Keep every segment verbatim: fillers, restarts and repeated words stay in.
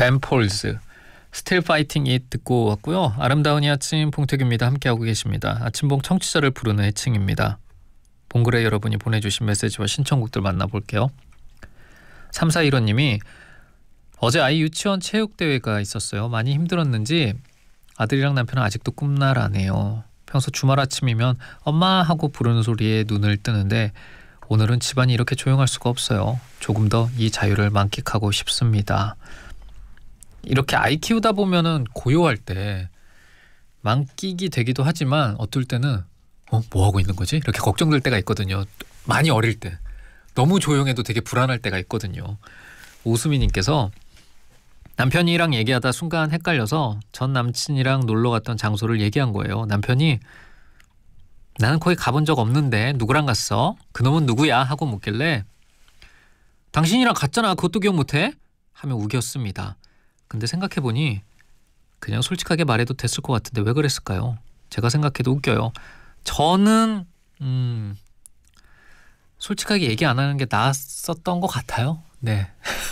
벤폴즈 스틸 파이팅 잇 듣고 왔고요. 아름다운 이 아침 봉택입니다. 함께하고 계십니다. 아침봉 청취자를 부르는 애칭입니다. 봉그레 여러분이 보내주신 메시지와 신청곡들 만나볼게요. 삼사일오 님이 어제 아이 유치원 체육대회가 있었어요. 많이 힘들었는지 아들이랑 남편은 아직도 꿈나라네요. 평소 주말 아침이면 엄마 하고 부르는 소리에 눈을 뜨는데 오늘은 집안이 이렇게 조용할 수가 없어요. 조금 더 이 자유를 만끽하고 싶습니다. 이렇게 아이 키우다 보면은 고요할 때 만끽이 되기도 하지만 어떨 때는 어? 뭐 하고 있는 거지? 이렇게 걱정될 때가 있거든요. 많이 어릴 때 너무 조용해도 되게 불안할 때가 있거든요. 오수미님께서 남편이랑 얘기하다 순간 헷갈려서 전 남친이랑 놀러 갔던 장소를 얘기한 거예요. 남편이 나는 거기 가본 적 없는데 누구랑 갔어? 그놈은 누구야? 하고 묻길래 당신이랑 갔잖아. 그것도 기억 못해? 하며 우겼습니다. 근데 생각해보니 그냥 솔직하게 말해도 됐을 것 같은데 왜 그랬을까요? 제가 생각해도 웃겨요. 저는 음, 솔직하게 얘기 안 하는 게 나았었던 것 같아요. 네.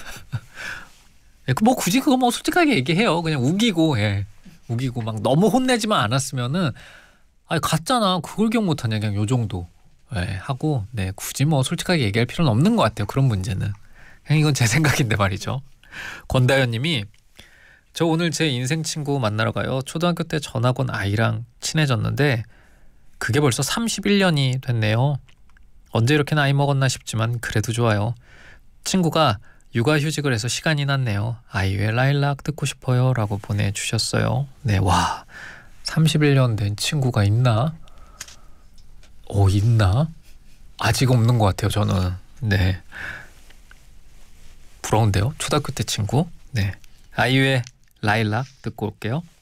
뭐 굳이 그거 뭐 솔직하게 얘기해요. 그냥 우기고 예. 우기고 막 너무 혼내지만 않았으면은 아니 갔잖아. 그걸 기억 못하냐. 그냥 요 정도 예, 하고 네 굳이 뭐 솔직하게 얘기할 필요는 없는 것 같아요. 그런 문제는. 그냥 이건 제 생각인데 말이죠. 권다현님이 저 오늘 제 인생 친구 만나러 가요. 초등학교 때 전학 온 아이랑 친해졌는데 그게 벌써 삼십일 년이 됐네요. 언제 이렇게 나이 먹었나 싶지만 그래도 좋아요. 친구가 육아휴직을 해서 시간이 났네요. 아이유의 라일락 듣고 싶어요 라고 보내주셨어요. 네, 와 삼십일 년 된 친구가 있나? 오, 있나? 아직 없는 것 같아요. 저는. 네, 부러운데요. 초등학교 때 친구. 네, 아이유의 라일락 듣고 올게요.